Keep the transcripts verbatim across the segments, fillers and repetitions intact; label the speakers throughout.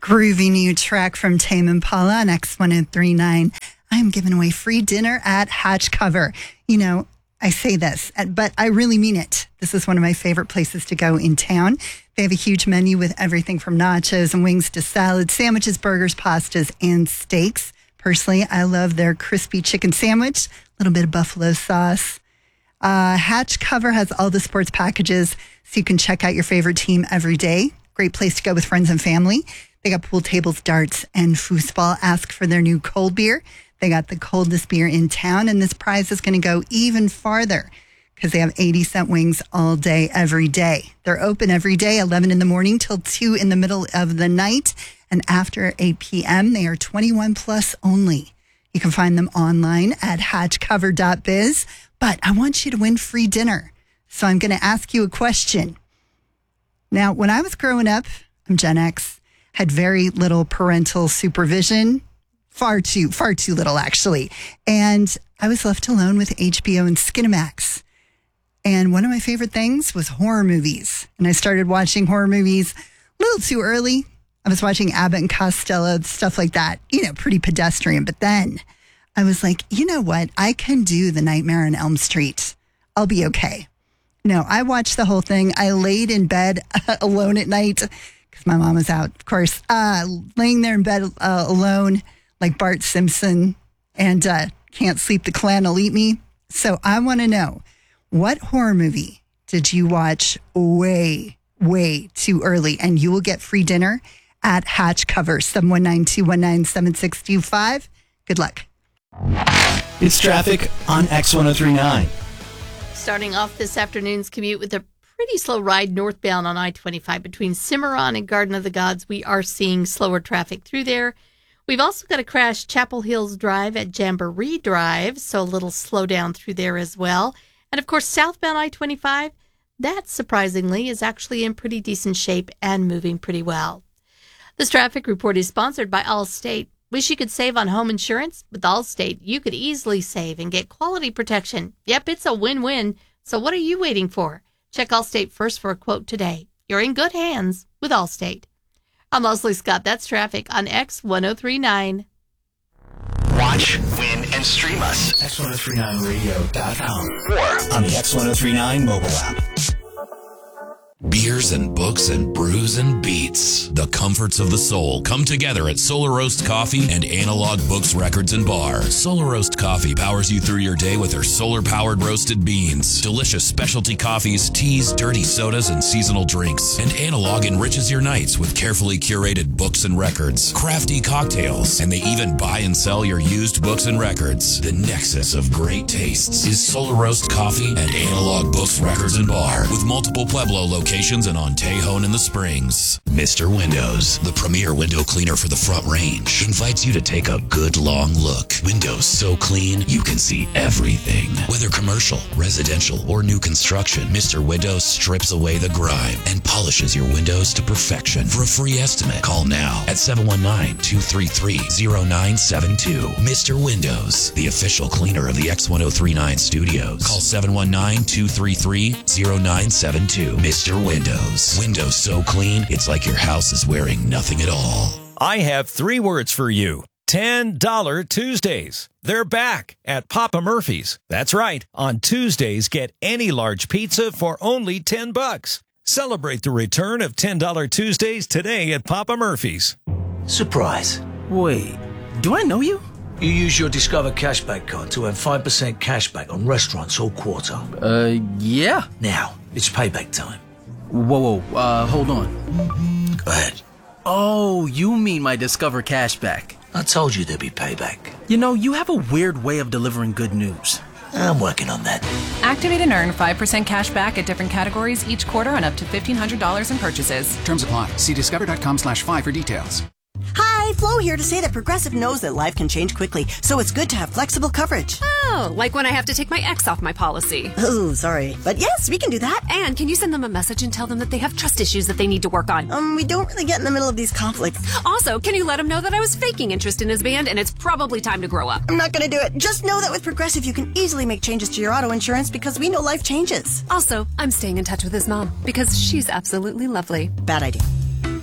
Speaker 1: groovy new track from Tame Impala on X one oh three nine. I'm giving away free dinner at Hatch Cover. You know, I say this, but I really mean it. This is one of my favorite places to go in town. They have a huge menu with everything from nachos and wings to salads, sandwiches, burgers, pastas, and steaks. Personally, I love their crispy chicken sandwich, a little bit of buffalo sauce. Uh, Hatch Cover has all the sports packages, so you can check out your favorite team every day. Great place to go with friends and family. They got pool tables, darts, and foosball. Ask for their new cold beer. They got the coldest beer in town, and this prize is going to go even farther because they have eighty cent wings all day, every day. They're open every day, eleven in the morning till two in the middle of the night. And after eight p.m., they are twenty-one plus only. You can find them online at hatch cover dot biz. But I want you to win free dinner. So I'm going to ask you a question. Now, when I was growing up, I'm Gen X, had very little parental supervision. Far too, far too little, actually. And I was left alone with H B O and Skinamax. And one of my favorite things was horror movies. And I started watching horror movies a little too early. I was watching Abbott and Costello, stuff like that. You know, pretty pedestrian. But then I was like, you know what? I can do The Nightmare on Elm Street. I'll be okay. No, I watched the whole thing. I laid in bed alone at night because my mom was out, of course, uh, laying there in bed uh, alone like Bart Simpson and uh, Can't Sleep, the Clan will eat me. So I want to know, what horror movie did you watch way, way too early? And you will get free dinner at Hatch Cover, seven one nine, two one nine, seven six two five. Good luck.
Speaker 2: It's traffic on X one oh three nine.
Speaker 3: Starting off this afternoon's commute with a pretty slow ride northbound on I twenty-five between Cimarron and Garden of the Gods. We are seeing slower traffic through there. We've also got a crash Chapel Hills Drive at Jamboree Drive, so a little slowdown through there as well. And of course, southbound I twenty-five, that surprisingly is actually in pretty decent shape and moving pretty well. This traffic report is sponsored by Allstate. Wish you could save on home insurance? With Allstate, you could easily save and get quality protection. Yep, it's a win-win. So what are you waiting for? Check Allstate first for a quote today. You're in good hands with Allstate. I'm Leslie Scott. That's traffic on X one oh three nine.
Speaker 2: Watch, win, and stream us. X one oh three nine radio dot com or on the X one oh three nine mobile app.
Speaker 4: Beers and books and brews and beats. The comforts of the soul come together at Solar Roast Coffee and Analog Books, Records and Bar. Solar Roast Coffee powers you through your day with their solar-powered roasted beans, delicious specialty coffees, teas, dirty sodas, and seasonal drinks. And Analog enriches your nights with carefully curated books and records, crafty cocktails, and they even buy and sell your used books and records. The nexus of great tastes is Solar Roast Coffee and Analog Books, Records and Bar, with multiple Pueblo locations and on Tejon in the Springs. Mister Windows, the premier window cleaner for the Front Range, invites you to take a good long look. Windows so clean, you can see everything. Whether commercial, residential, or new construction, Mister Windows strips away the grime and polishes your windows to perfection. For a free estimate, call now at seven one nine, two three three, zero nine seven two. Mister Windows, the official cleaner of the X one oh three nine studios. Call seven one nine, two three three, zero nine seven two. Mister Windows. Windows so clean, it's like your house is wearing nothing at all.
Speaker 5: I have three words for you. ten dollar Tuesdays. They're back at Papa Murphy's. That's right. On Tuesdays, get any large pizza for only ten bucks. Celebrate the return of ten dollar Tuesdays today at Papa Murphy's.
Speaker 6: Surprise.
Speaker 7: Wait, do I know you?
Speaker 6: You use your Discover Cashback card to earn five percent cashback on restaurants all quarter.
Speaker 7: Uh, yeah.
Speaker 6: Now, it's payback time.
Speaker 7: Whoa, whoa, uh, hold on.
Speaker 6: Go ahead.
Speaker 7: Oh, you mean my Discover Cashback.
Speaker 6: I told you there'd be payback.
Speaker 7: You know, you have a weird way of delivering good news.
Speaker 6: I'm working on that.
Speaker 8: Activate and earn five percent cash back at different categories each quarter on up to fifteen hundred dollars in purchases.
Speaker 9: Terms apply. See discover.com slash five for details.
Speaker 10: Hi, Flo here to say that Progressive knows that life can change quickly, so it's good to have flexible coverage.
Speaker 11: Oh, like when I have to take my ex off my policy.
Speaker 10: Oh, sorry. But yes, we can do that.
Speaker 11: And can you send them a message and tell them that they have trust issues that they need to work on?
Speaker 10: Um, we don't really get in the middle of these conflicts.
Speaker 11: Also, can you let them know that I was faking interest in his band and it's probably time to grow up?
Speaker 10: I'm not going to do it. Just know that with Progressive, you can easily make changes to your auto insurance because we know life changes.
Speaker 11: Also, I'm staying in touch with his mom because she's absolutely lovely.
Speaker 10: Bad idea.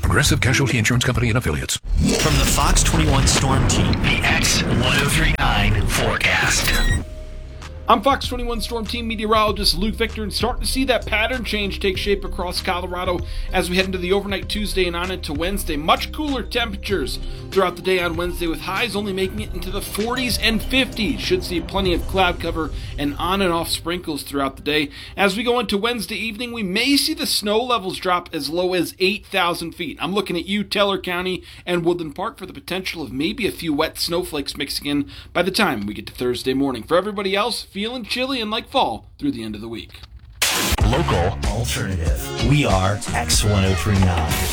Speaker 9: Progressive Casualty Insurance Company and Affiliates.
Speaker 2: From the Fox twenty-one Storm Team, the X ten thirty-nine forecast.
Speaker 12: I'm Fox twenty-one Storm Team meteorologist Luke Victor, and starting to see that pattern change take shape across Colorado as we head into the overnight Tuesday and on into Wednesday. Much cooler temperatures throughout the day on Wednesday, with highs only making it into the forties and fifties. Should see plenty of cloud cover and on and off sprinkles throughout the day. As we go into Wednesday evening, we may see the snow levels drop as low as eight thousand feet. I'm looking at you, Teller County and Woodland Park, for the potential of maybe a few wet snowflakes mixing in by the time we get to Thursday morning. For everybody else, feeling chilly and like fall through the end of the week.
Speaker 2: Local alternative. We are X ten thirty-nine.